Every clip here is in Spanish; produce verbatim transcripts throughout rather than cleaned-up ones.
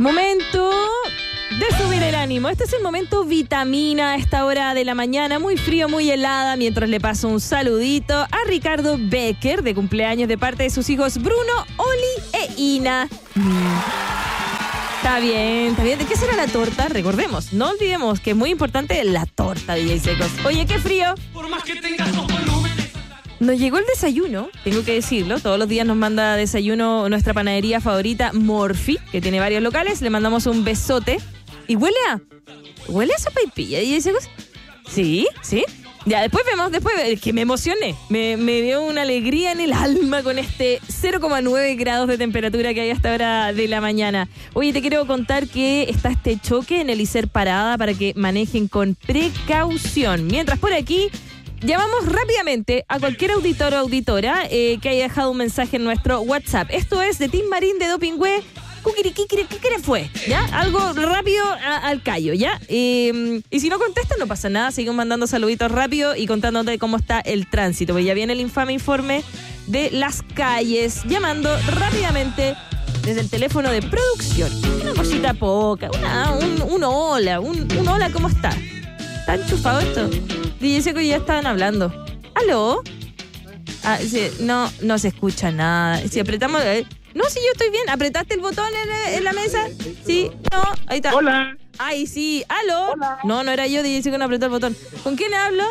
Momento de subir el ánimo. Este es el momento vitamina a esta hora de la mañana, muy frío, muy helada, mientras le paso un saludito a Ricardo Becker, de cumpleaños de parte de sus hijos Bruno, Oli e Ina. Mm. Está bien, está bien. ¿De qué será la torta? Recordemos, no olvidemos que es muy importante la torta, D J Secos. Oye, qué frío. Por más que tengas dos volúmenes. Nos llegó el desayuno, tengo que decirlo. Todos los días nos manda desayuno nuestra panadería favorita, Morphy, que tiene varios locales. Le mandamos un besote. ¿Y huele a? ¿Huele a sopaipilla, D J Secos? Sí, sí. Ya, después vemos, después, es que me emocioné. Me, me dio una alegría en el alma con este cero coma nueve grados de temperatura que hay hasta ahora de la mañana. Oye, te quiero contar que está este choque en el Iser Parada para que manejen con precaución. Mientras por aquí llamamos rápidamente a cualquier auditor o auditora eh, que haya dejado un mensaje en nuestro WhatsApp. Esto es de Tim Marín de Dopingüe. ¿Qué fue? ¿Ya? Algo rápido a, al callo, ¿ya? Eh, y si no contestan, no pasa nada. Seguimos mandando saluditos rápido y contándote cómo está el tránsito. Porque ya viene el infame informe de las calles. Llamando rápidamente desde el teléfono de producción. Una cosita poca. Una, un, un hola. Un, un hola, ¿cómo está? ¿Está enchufado esto? D J Seco ya estaban hablando. ¿Aló? Ah, sí, no, no se escucha nada. Si apretamos... Eh, No, sí, yo estoy bien. ¿Apretaste el botón en, en la mesa? Sí, no, ahí está. Hola. Ay, sí, ¿aló? Hola. No, no era yo, dije que no apretó el botón. ¿Con quién hablo?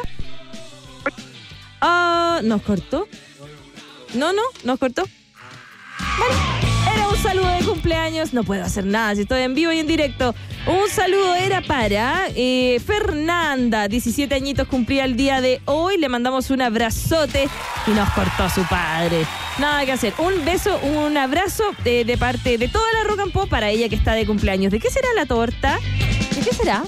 Ah, ¿nos cortó? No, no, nos cortó. Vale, era un saludo de cumpleaños. No puedo hacer nada si estoy en vivo y en directo. Un saludo era para eh, Fernanda, diecisiete añitos cumplía el día de hoy. Le mandamos un abrazote y nos cortó su padre. Nada que hacer. Un beso, un abrazo de, de parte de toda la Rock and Pop para ella que está de cumpleaños. ¿De qué será la torta? ¿De qué será?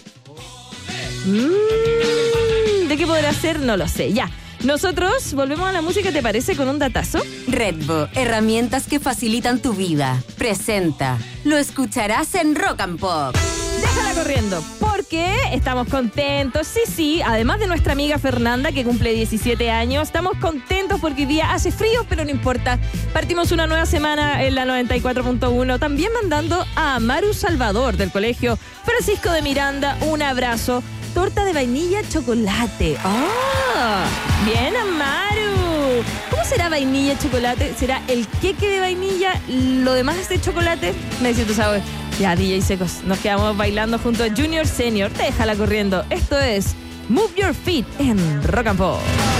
Mm, ¿De qué podrá ser? No lo sé. Ya. Nosotros volvemos a la música, ¿te parece? Con un datazo. Redbo, herramientas que facilitan tu vida. Presenta. Lo escucharás en Rock and Pop. Déjala corriendo, porque estamos contentos. Sí, sí, además de nuestra amiga Fernanda, que cumple diecisiete años, estamos contentos porque hoy día hace frío, pero no importa. Partimos una nueva semana en la noventa y cuatro punto uno. También mandando a Amaru Salvador, del Colegio Francisco de Miranda, un abrazo. Torta de vainilla chocolate. ¡Ah! Oh, bien, Amaru. ¿Cómo será vainilla chocolate? ¿Será el queque de vainilla? ¿Lo demás es de chocolate? Necesito saber. Ya, D J Secos, nos quedamos bailando junto a Junior Senior. Déjala corriendo. Esto es Move Your Feet en Rock and Pop.